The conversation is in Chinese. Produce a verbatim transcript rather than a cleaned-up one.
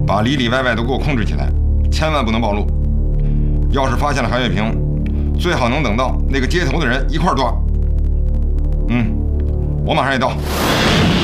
把里里外外都给我控制起来，千万不能暴露。要是发现了韩月平，最好能等到那个接头的人一块儿抓。嗯，我马上也到。